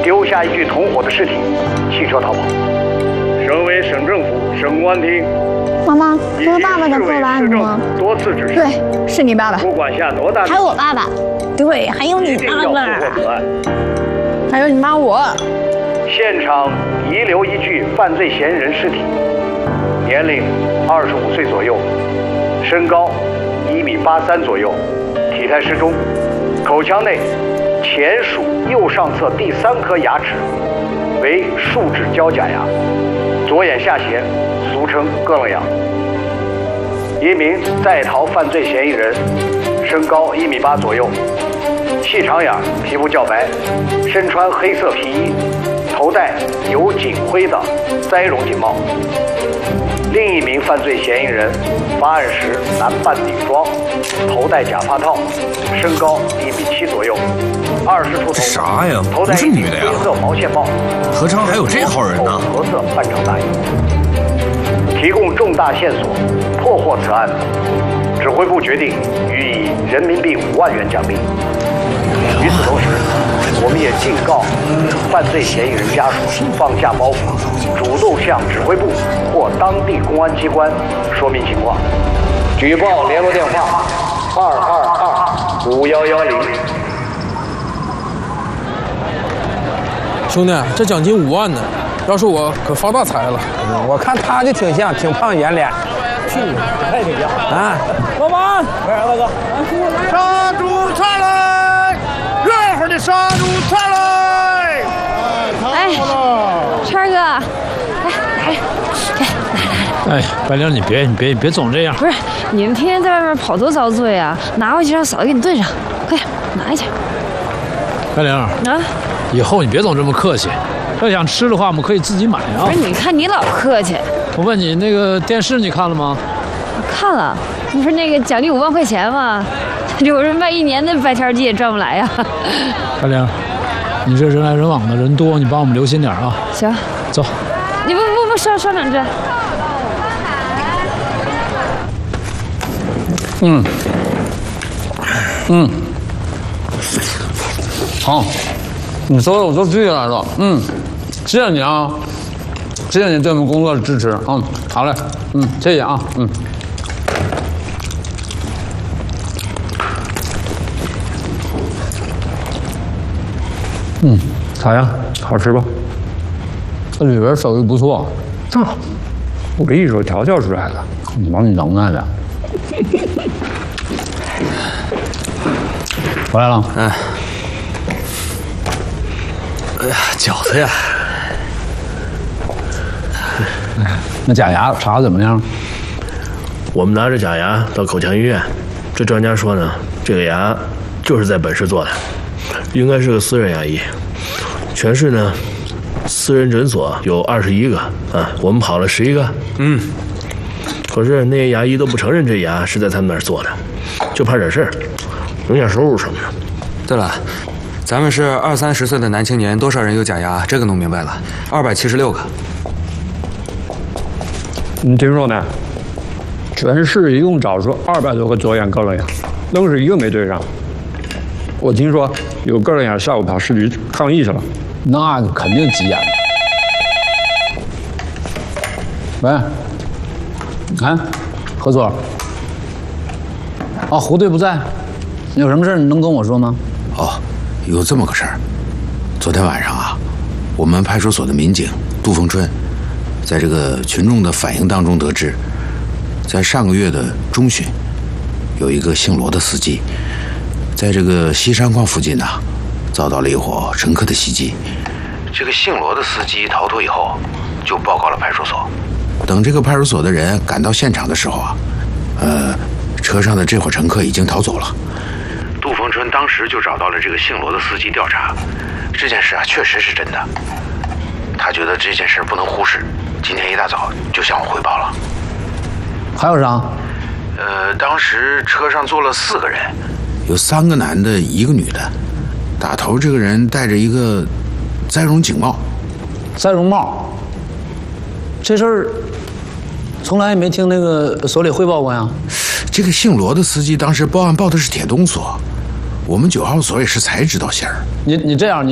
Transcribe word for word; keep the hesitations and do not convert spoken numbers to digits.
丢下一具同伙的尸体，弃车逃跑。省委省政府省公安厅。 妈妈，这是爸爸的作案吗？ 多次指示。 对，是你爸爸。 不管下多大。 还有我爸爸。对，还有你爸爸。还有你妈我。 现场遗留一具犯罪嫌疑人尸体，年龄二十五岁左右，身高一米八三左右，体态适中，口腔内前属右上侧第三颗牙齿为树脂胶假牙，左眼下斜，俗称咯楞牙。一名在逃犯罪嫌疑人，身高一米八左右，细长眼，皮肤较白，身穿黑色皮衣，头戴有警徽的栽绒警帽。另一名犯罪嫌疑人发案时男扮女装，头戴假发套，身高一米七左右，二十出头。 啥呀？ 头戴不是女的呀？ 黑色毛线帽。 何尝还有这号人呢？ 褐色半长大衣。提供重大线索，破获此案，指挥部决定予以人民币五万元奖励。与此同时，我们也警告犯罪嫌疑人家属放下包袱，主动向指挥部或当地公安机关说明情况。举报联络电话：二二二五幺幺零。 兄弟，这奖金五万呢，要是我可发大财了。 嗯、我看他就挺像，挺胖圆脸。 去，太挺像啊！ 老板， 来，大哥， 杀猪菜来，热乎的杀猪菜来。 哎，川哥，来来来，哎，白玲，你别你别你别总这样。 不是，你们天天在外面跑多遭罪啊！拿回去让嫂子给你炖上，快点拿一下。 白玲啊，以后你别总这么客气。要想吃的话，我们可以自己买啊。 不是，你看你老客气。 我问你，那个电视你看了吗？ 看了，不是那个奖励五万块钱吗？有人卖一年的白天鸡也赚不来呀。 白玲，你这人来人往的，人多，你帮我们留心点啊。 行， 走。 你不不不烧烧两只。 嗯，嗯，好，你说的我都记下来了。嗯，谢谢你啊，谢谢你对我们工作的支持。嗯，好嘞，嗯，谢谢啊，嗯。嗯，咋样？好吃吧？这里边手艺不错。啊，我一手调教出来的，往你能耐的。回来了。 哎。哎呀，饺子呀！ 那假牙查怎么样？ 我们拿着假牙到口腔医院，这专家说呢，这个牙就是在本市做的，应该是个私人牙医。全市呢，私人诊所有二十一个啊，我们跑了十一个。嗯。可是那些牙医都不承认这牙是在他们那儿做的，就怕惹事儿，影响收入什么的。 对了，咱们是二三十岁的男青年，多少人有假牙？这个弄明白了，二百七十六个。 你听说呢？全市一共找出二百多个左眼咯楞牙，愣是一个没对上。我听说有个楞牙下午跑市局抗议去了，那肯定急眼。喂，哎，何所？ 哦，胡队不在，有什么事你能跟我说吗？ 哦，有这么个事儿。昨天晚上啊，我们派出所的民警杜凤春，在这个群众的反映当中得知，在上个月的中旬，有一个姓罗的司机，在这个西山矿附近呢、啊，遭到了一伙乘客的袭击。这个姓罗的司机逃脱以后，就报告了派出所。等这个派出所的人赶到现场的时候啊，呃，车上的这伙乘客已经逃走了。杜凤春当时就找到了这个姓罗的司机调查，这件事啊确实是真的。他觉得这件事不能忽视，今天一大早就向我汇报了。 还有啥？ 呃，当时车上坐了四个人，有三个男的，一个女的。打头这个人戴着一个栽绒警帽。 栽绒帽？这事儿从来也没听那个所里汇报过呀。 这个姓罗的司机当时报案报的是铁东所，我们九号所也是才知道信儿。 你你这样，你